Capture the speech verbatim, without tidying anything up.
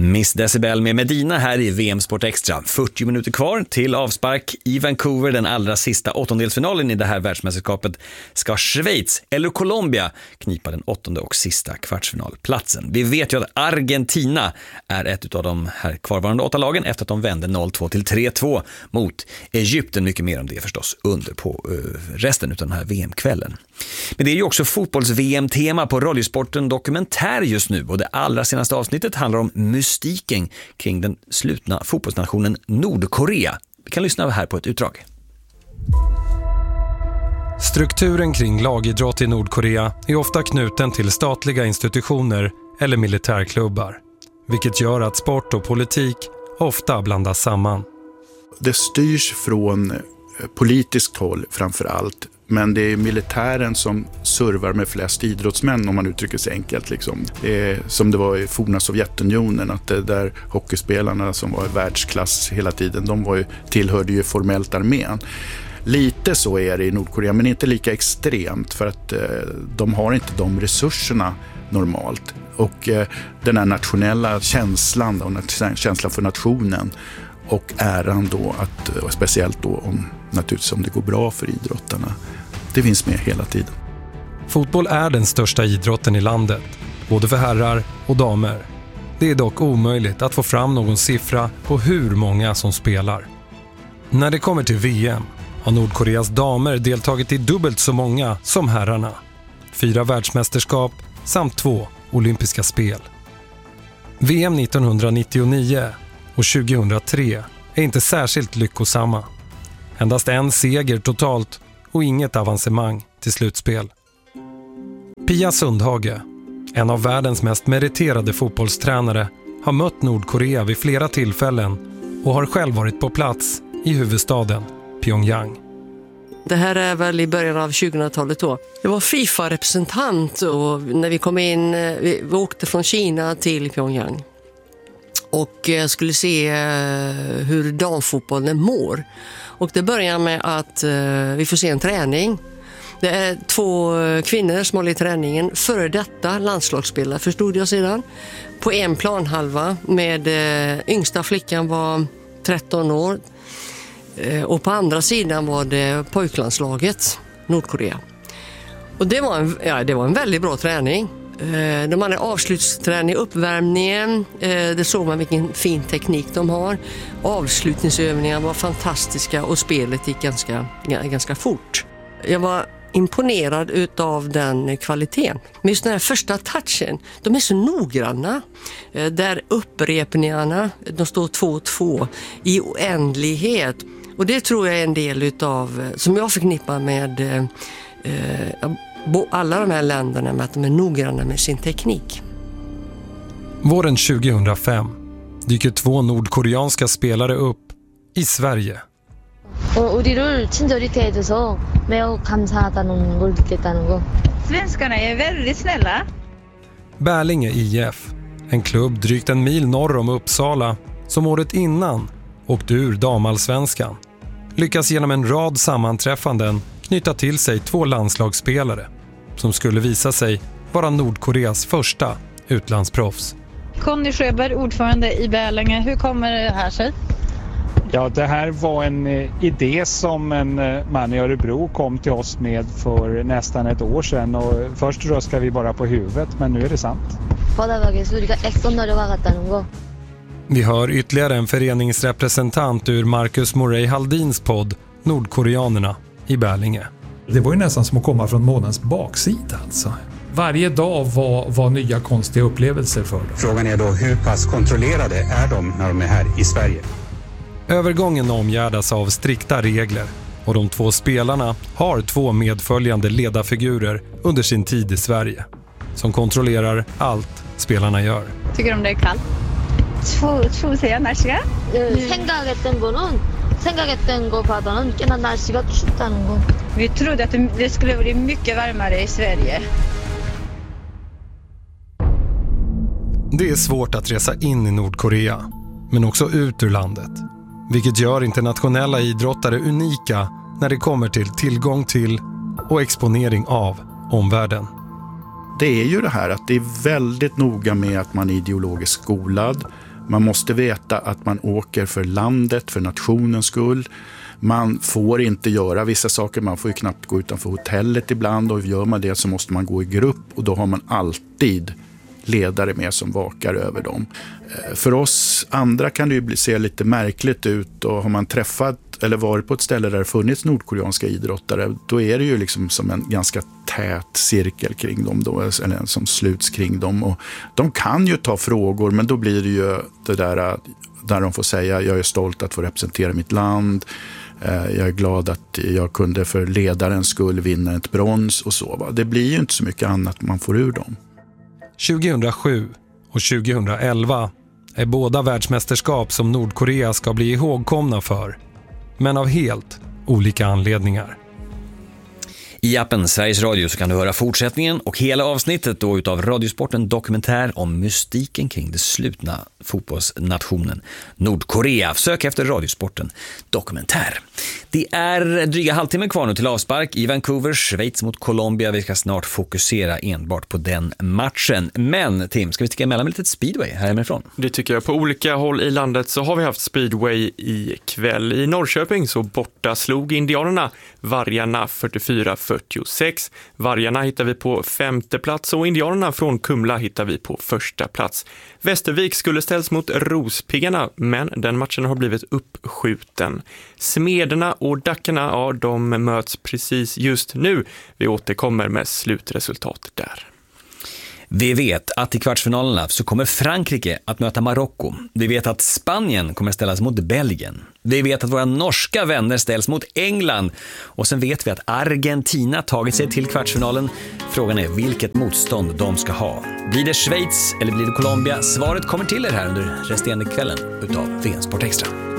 Miss Decibel med Medina här i V M Sport Extra. fyrtio minuter kvar till avspark i Vancouver. Den allra sista åttondelsfinalen i det här världsmästerskapet ska Schweiz eller Colombia knipa den åttonde och sista kvartsfinalplatsen. Vi vet ju att Argentina är ett av de här kvarvarande åtta lagen efter att de vände noll två till tre två mot Egypten. Mycket mer om det förstås under på uh, resten av den här V M-kvällen. Men det är ju också fotbolls-V M-tema på Radiosporten Dokumentär just nu, och det allra senaste avsnittet handlar om mystiken kring den slutna fotbollsnationen Nordkorea. Vi kan lyssna här på ett utdrag. Strukturen kring lagidrott i Nordkorea är ofta knuten till statliga institutioner eller militärklubbar, vilket gör att sport och politik ofta blandas samman. Det styrs från politiskt håll framför allt, men det är militären som servar med flest idrottsmän, om man uttrycker sig enkelt. Liksom. Det är som det var i forna Sovjetunionen, att det där hockeyspelarna som var i världsklass hela tiden, de var ju, tillhörde ju formellt armén. Lite så är det i Nordkorea, men inte lika extremt, för att eh, de har inte de resurserna normalt. Och eh, den här nationella känslan och känslan för nationen och äran då, att, och speciellt då om, naturligtvis om det går bra för idrottarna, det finns med hela tiden. Fotboll är den största idrotten i landet, både för herrar och damer. Det är dock omöjligt att få fram någon siffra på hur många som spelar. När det kommer till V M har Nordkoreas damer deltagit i dubbelt så många som herrarna. Fyra världsmästerskap samt två olympiska spel. V M nittonhundranittionio och tjugohundratre är inte särskilt lyckosamma. Endast en seger totalt och inget avancemang till slutspel. Pia Sundhage, en av världens mest meriterade fotbollstränare, har mött Nordkorea vid flera tillfällen och har själv varit på plats i huvudstaden Pyongyang. Det här är väl i början av tjugohundratalet då. Jag var FIFA-representant och när vi kom in, vi, vi åkte från Kina till Pyongyang. Och jag skulle se hur damfotbollen mår. Och det börjar med att uh, vi får se en träning. Det är två kvinnor som håller i träningen. Före detta landslagsspelare, förstod jag sedan. På en planhalva med uh, yngsta flickan var tretton år. Uh, och på andra sidan var det pojklandslaget, Nordkorea. Och det var en, ja, det var en väldigt bra träning. De hade avslutsträning, uppvärmningen, det såg man vilken fin teknik de har. Avslutningsövningarna var fantastiska och spelet gick ganska, ganska fort. Jag var imponerad utav den kvaliteten. Men just den här första touchen, de är så noggranna. Där upprepningarna, de står två två i oändlighet. Och det tror jag är en del utav, som jag förknippar med eh, alla de här länderna, med att de är noggranna med sin teknik. Våren tjugohundrafem dyker två nordkoreanska spelare upp i Sverige. 우리를 친절히 대해줘서 매우 감사하다는 걸 느꼈다는 거. Svenskarna är väldigt snälla. Bärlinge I F, en klubb drygt en mil norr om Uppsala, som året innan åkte ur damallsvenskan, lyckas genom en rad sammanträffanden knyta till sig två landslagsspelare som skulle visa sig vara Nordkoreas första utlandsproffs. Conny Sjöberg, ordförande i Bärlinge. Hur kommer det här sig? Ja, det här var en idé som en man i Örebro kom till oss med för nästan ett år sedan. Och först röskade vi bara på huvudet, men nu är det sant. Vi hör ytterligare en föreningsrepresentant ur Marcus Morey Haldins podd Nordkoreanerna i Bärlinge. Det var ju nästan som att komma från månens baksida alltså. Varje dag var, var nya konstiga upplevelser för dem. Frågan är då, hur pass kontrollerade är de när de är här i Sverige? Övergången omgärdas av strikta regler och de två spelarna har två medföljande ledarfigurer under sin tid i Sverige som kontrollerar allt spelarna gör. Tycker de det är kallt? 추우세요, 날씨가? 생각했던 거는 생각했던 거보다는 꽤나 날씨가 춥다는 거. Vi trodde att det skulle bli mycket varmare i Sverige. Det är svårt att resa in i Nordkorea, men också ut ur landet. Vilket gör internationella idrottare unika när det kommer till tillgång till och exponering av omvärlden. Det är ju det här att det är väldigt noga med att man är ideologiskt skolad. Man måste veta att man åker för landet, för nationens skull. Man får inte göra vissa saker, man får ju knappt gå utanför hotellet ibland, och gör man det så måste man gå i grupp, och då har man alltid ledare med som vakar över dem. För oss andra kan det ju se lite märkligt ut, och har man träffat eller varit på ett ställe där det funnits nordkoreanska idrottare, då är det ju liksom som en ganska tät cirkel kring dem då, eller en som sluts kring dem, och de kan ju ta frågor, men då blir det ju det där där de får säga jag är stolt att få representera mitt land, jag är glad att jag kunde för ledarens skull vinna ett brons och så. Va? Det blir ju inte så mycket annat man får ur dem. tjugohundrasju och tjugohundraelva är båda världsmästerskap som Nordkorea ska bli ihågkomna för, men av helt olika anledningar. I appen Sveriges Radio så kan du höra fortsättningen och hela avsnittet då utav Radiosporten dokumentär om mystiken kring det slutna fotbollsnationen Nordkorea. Sök efter Radiosporten dokumentär. Det är dryga halvtimme kvar nu till avspark i Vancouver, Schweiz mot Colombia. Vi ska snart fokusera enbart på den matchen. Men Tim, ska vi sticka emellan med lite speedway här hemifrån? Det tycker jag. På olika håll i landet så har vi haft speedway i kväll. I Norrköping så borta slog indianerna Vargarna fyrtiofyra fyrtiosex. Vargarna hittar vi på femte plats och indianerna från Kumla hittar vi på första plats. Västervik skulle ställs mot Rospiggarna, men den matchen har blivit uppskjuten. Smederna och Dackarna, ja, de möts precis just nu. Vi återkommer med slutresultatet där. Vi vet att i kvartsfinalerna så kommer Frankrike att möta Marocko. Vi vet att Spanien kommer ställas mot Belgien. Vi vet att våra norska vänner ställs mot England. Och sen vet vi att Argentina tagit sig till kvartsfinalen. Frågan är vilket motstånd de ska ha. Blir det Schweiz eller blir det Colombia? Svaret kommer till er här under resterande kvällen utav V M Sport Extra.